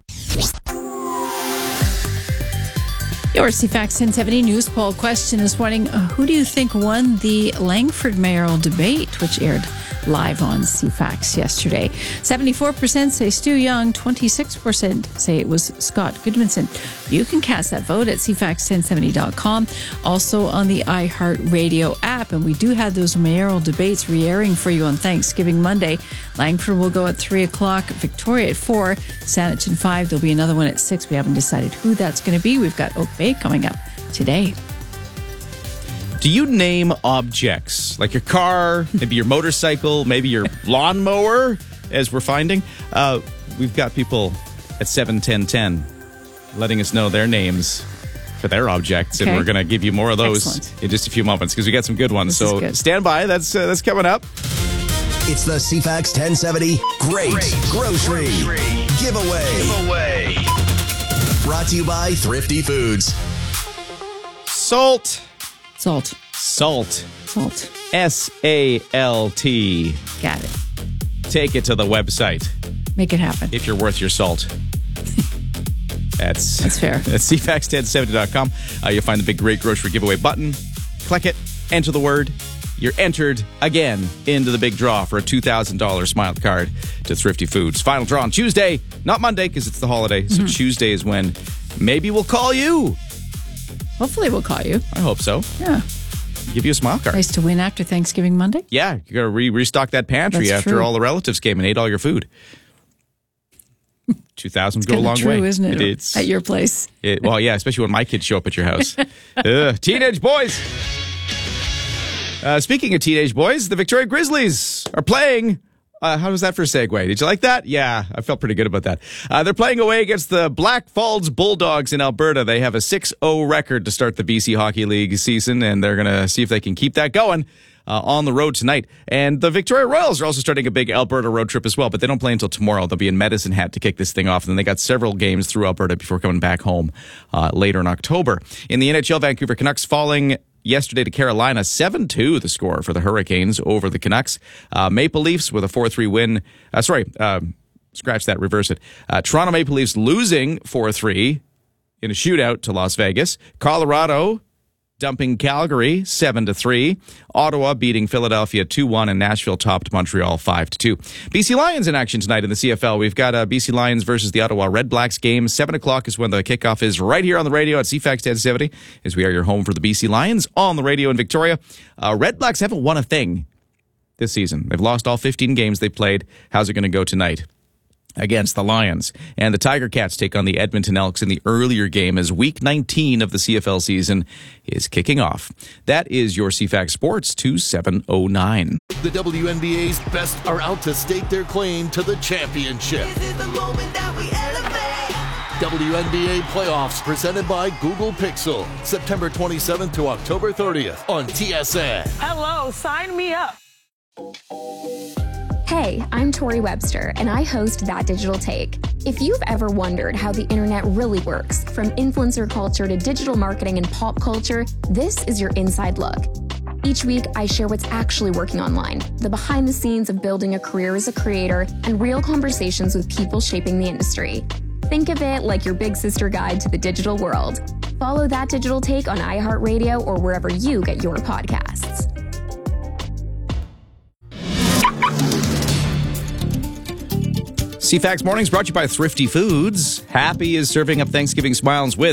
Your CFAX 1070 news poll question this morning. Who do you think won the Langford mayoral debate, which aired live on CFAX yesterday? 74% say Stu Young, 26% say it was Scott Goodmanson. You can cast that vote at cfax1070.com, also on the iHeartRadio app. And we do have those mayoral debates re-airing for you on Thanksgiving Monday. Langford will go at 3 o'clock, Victoria at 4, Saanich at 5. There'll be another one at 6. We haven't decided who that's going to be. We've got Oak Bay coming up today. Do you name objects like your car, maybe your motorcycle, maybe your lawnmower, as we're finding? We've got people at 71010 letting us know their names for their objects, and we're going to give you more of those in just a few moments because we got some good ones. So stand by. That's coming up. It's the CFAX 1070 Great Grocery Giveaway. Brought to you by Thrifty Foods. Salt. Salt. SALT. Got it. Take it to the website. Make it happen. If you're worth your salt. That's fair. That's cfax1070.com. You'll find the big Great Grocery Giveaway button. Click it. Enter the word. You're entered again into the big draw for a $2,000 Smile card to Thrifty Foods. Final draw on Tuesday, not Monday because it's the holiday. So Tuesday is when maybe we'll call you. Hopefully we'll call you. I hope so. Yeah. Give you a Smile card. Nice to win after Thanksgiving Monday. Yeah. You got to restock that pantry after all the relatives came and ate all your food. 2,000 would go a long way. Isn't it? It's at your place. Well, yeah, especially when my kids show up at your house. Teenage boys. Speaking of teenage boys, the Victoria Grizzlies are playing. How was that for a segue? Did you like that? Yeah, I felt pretty good about that. They're playing away against the Black Falls Bulldogs in Alberta. They have a 6-0 record to start the BC Hockey League season, and they're going to see if they can keep that going on the road tonight. And the Victoria Royals are also starting a big Alberta road trip as well, but they don't play until tomorrow. They'll be in Medicine Hat to kick this thing off, and then they got several games through Alberta before coming back home later in October. In the NHL, Vancouver Canucks falling yesterday to Carolina, 7-2 the score for the Hurricanes over the Canucks. Maple Leafs with a 4-3 win. Scratch that, reverse it. Toronto Maple Leafs losing 4-3 in a shootout to Las Vegas. Colorado dumping Calgary 7-3. Ottawa beating Philadelphia 2-1, and Nashville topped Montreal 5-2. BC Lions in action tonight in the CFL. We've got BC Lions versus the Ottawa Red Blacks game. 7 o'clock is when the kickoff is right here on the radio at CFAX 1070, as we are your home for the BC Lions on the radio in Victoria. Red Blacks haven't won a thing this season. They've lost all 15 games they played. How's it going to go tonight? against the Lions. And the Tiger Cats take on the Edmonton Elks in the earlier game as Week 19 of the CFL season is kicking off. That is your CFAX Sports 2709. The WNBA's best are out to stake their claim to the championship. This is the moment that we elevate. WNBA playoffs presented by Google Pixel. September 27th to October 30th on TSN. Hello, sign me up. Hey, I'm Tori Webster, and I host That Digital Take. If you've ever wondered how the internet really works, from influencer culture to digital marketing and pop culture, this is your inside look. Each week, I share what's actually working online, the behind the scenes of building a career as a creator, and real conversations with people shaping the industry. Think of it like your big sister guide to the digital world. Follow That Digital Take on iHeartRadio or wherever you get your podcasts. CFAX Mornings brought to you by Thrifty Foods. Happy is serving up Thanksgiving smiles with